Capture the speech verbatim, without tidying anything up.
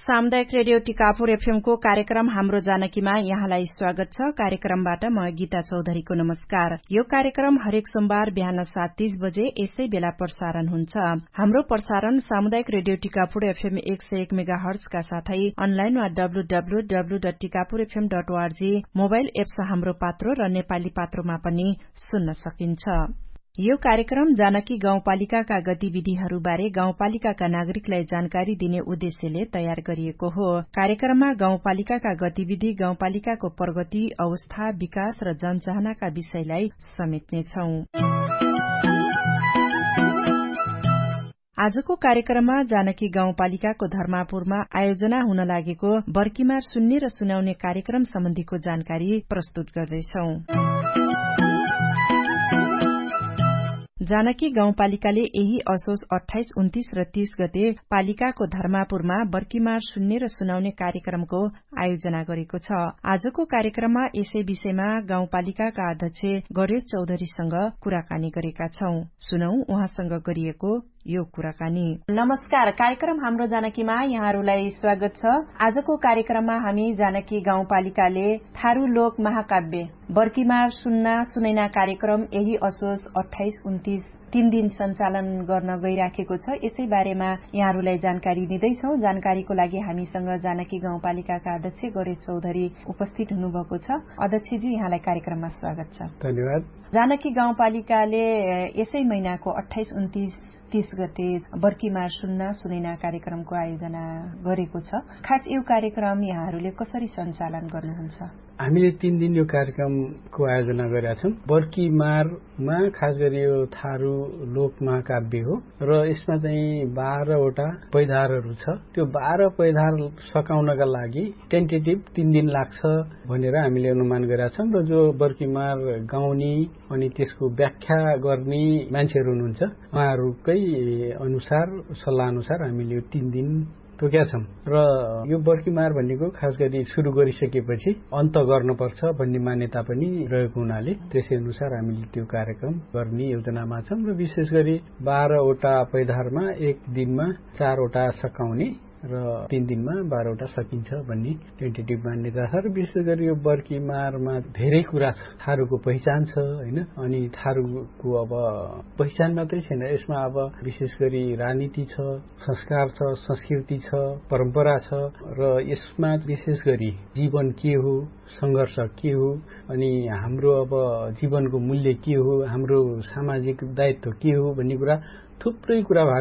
सामुदायिक radio Tikapur FM को कार्यक्रम हाम्रो जानकीमा यहाँलाई स्वागत छ। कार्यक्रमबाट म गीता चौधरीको नमस्कार। यो कार्यक्रम हरेक सोमबार बिहान सात तीस बजे यसै बेला प्रसारण हुन्छ। हाम्रो प्रसारण सामुदायिक रेडियो टिकापुर एफएम एक सय एक मेगा हर्जका साथै अनलाइनमा W W W dot Tikapur FM dot ORG mobile apps हाम्रो पात्रो र नेपाली पात्रोमा पनि सुन्न सकिन्छ। यो कार्यक्रम जानकी गाउँपालिकाका गतिविधिहरूबारे गाउँपालिकाका नागरिकलाई जानकारी दिने उद्देश्यले तयार गरिएको हो। कार्यक्रममा गाउँपालिकाका गतिविधि, गाउँपालिकाको प्रगति, अवस्था, विकास र जनचाहनाका विषयलाई समेट्नेछौं। आजको कार्यक्रममा जानकी गाउँपालिकाको धर्मापुरमा आयोजना हुन लागेको बर्कीमार सुन्ने र सुनाउने कार्यक्रम सम्बन्धीको जानकारी प्रस्तुत गर्दैछौं। जानकी गाउँपालिकाले यही असोज अठाइस, उन्तीस र तीस गते पालिकाको धर्मापुरमा बर्कीमार सुन्ने र सुनाउने कार्यक्रमको आयोजना गरेको छ। आजको कार्यक्रममा यसै विषयमा गाउँपालिकाका अध्यक्ष गणेश चौधरीसँग कुराकानी गरेका छौं। सुनौ उहाँसँग गरिएको यो कुराकानी। नमस्कार, कार्यक्रम हाम्रो जानकीमा यहाँहरूलाई स्वागत छ। आजको कार्यक्रममा हामी जानकी गाउँपालिकाले थारू लोक महाकाव्य बर्कीमार सुन्ना सुनैना कार्यक्रम यही असोज अठाइस, उन्तीस तीन दिन सञ्चालन गर्न गइराखेको छ। यसै बारेमा यहाँहरूलाई जानकारी दिँदैछौ। जानकारीको लागि हामीसँग जानकी गाउँपालिकाका अध्यक्ष गणेश चौधरी उपस्थित हुनुभएको छ। अध्यक्षजी, यहाँलाई कार्यक्रममा स्वागत छ। धन्यवाद। जानकी गाउँपालिकाले यसै महिनाको अठाइस, उन्तीस तीस गते बर्कीमार सुन्ना सुनैना कार्यक्रमको आयोजना गरेको छ। खास यो कार्यक्रम यहाँहरूले कसरी सञ्चालन गर्नुहुन्छ? हामीले तीन दिन यो कार्यक्रमको आयोजना गरेका छौं। बर्कीमारमा खास गरी यो थारू लोक महाकाव्य हो र यसमा चाहिँ बाह्रवटा पैधारहरू छ। त्यो बाह्र पैधार सकाउनका लागि टेन्टेटिभ तीन दिन लाग्छ भनेर हामीले अनुमान गरेका छौं र जो बर्कीमार गाउने अनि त्यसको व्याख्या गर्ने मान्छेहरू हुनुहुन्छ उहाँहरूकै अनुसार सल्लाह अनुसार हामीले यो तीन दिन तोकेका छौं र यो बर्कीमार भन्नेको खास गरी सुरु गरिसकेपछि अन्त गर्नुपर्छ भन्ने मान्यता पनि रहेको हुनाले त्यसै अनुसार हामीले त्यो कार्यक्रम गर्ने योजनामा छौं र विशेष गरी बाह्रवटा पैधारमा एक दिनमा चारवटा सकाउने र तीन दिनमा बाह्रवटा सकिन्छ भन्ने टेन्टेटिभ मान्यता छ र विशेष गरी यो बर्कीमारमा धेरै कुरा छ। थारूको पहिचान छ हैन, अनि थारूको अब पहिचान मात्रै छैन, यसमा अब विशेष गरी राजनीति छ, संस्कार छ, संस्कृति छ, परम्परा छ र यसमा विशेष गरी जीवन के हो, संघर्ष के हो, अनि हाम्रो अब जीवनको मूल्य के हो, हाम्रो सामाजिक दायित्व के हो भन्ने कुरा थुप्रै कुरा